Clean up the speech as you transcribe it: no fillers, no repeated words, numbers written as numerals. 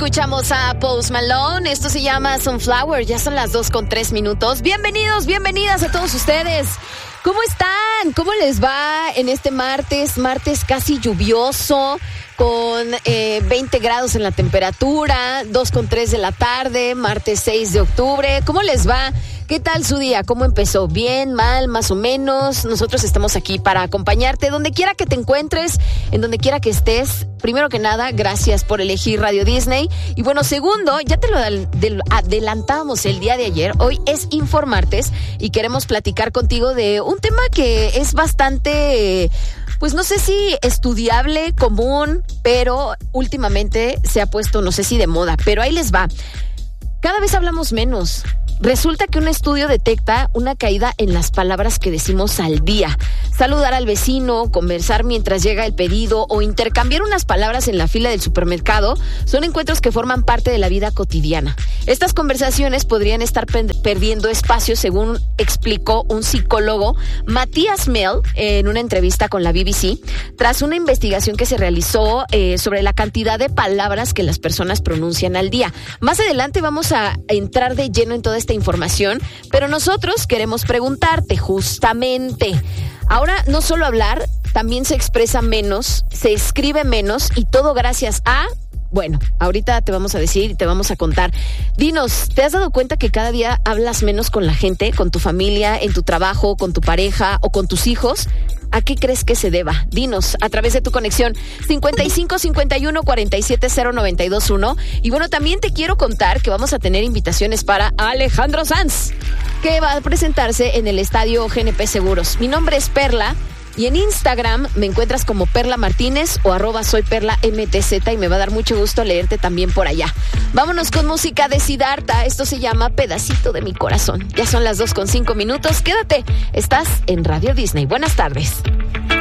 Escuchamos a Post Malone, esto se llama Sunflower, ya son las 2:03. Bienvenidos, bienvenidas a todos ustedes. ¿Cómo están? ¿Cómo les va en este martes casi lluvioso, con 20 grados en la temperatura, 2:03 de la tarde, martes 6 de octubre? ¿Cómo les va? ¿Qué tal su día? ¿Cómo empezó? ¿Bien? ¿Mal? ¿Más o menos? Nosotros estamos aquí para acompañarte donde quiera que te encuentres, en donde quiera que estés. Primero que nada, gracias por elegir Radio Disney. Y bueno, segundo, ya te lo adelantamos el día de ayer. Hoy es Informartes y queremos platicar contigo de un tema que es bastante, pues no sé si estudiable, común, pero últimamente se ha puesto, no sé si de moda, pero ahí les va. Cada vez hablamos menos. Resulta que un estudio detecta una caída en las palabras que decimos al día. Saludar al vecino, conversar mientras llega el pedido o intercambiar unas palabras en la fila del supermercado son encuentros que forman parte de la vida cotidiana. Estas conversaciones podrían estar perdiendo espacio, según explicó un psicólogo, Matthias Mell, en una entrevista con la BBC, tras una investigación que se realizó sobre la cantidad de palabras que las personas pronuncian al día. Más adelante vamos a entrar de lleno en toda esta información, pero nosotros queremos preguntarte justamente, ahora no solo hablar, también se expresa menos, se escribe menos y todo gracias a... Bueno, ahorita te vamos a decir y te vamos a contar. Dinos, ¿te has dado cuenta que cada día hablas menos con la gente, con tu familia, en tu trabajo, con tu pareja o con tus hijos? ¿A qué crees que se deba? Dinos a través de tu conexión 55 51 47 0921. Y bueno, también te quiero contar que vamos a tener invitaciones para Alejandro Sanz, que va a presentarse en el estadio GNP Seguros. Mi nombre es Perla. Y en Instagram me encuentras como Perla Martínez o @soyperlamtz y me va a dar mucho gusto leerte también por allá. Vámonos con música de Siddhartha. Esto se llama Pedacito de mi corazón. Ya son las 2:05. Quédate, estás en Radio Disney. Buenas tardes.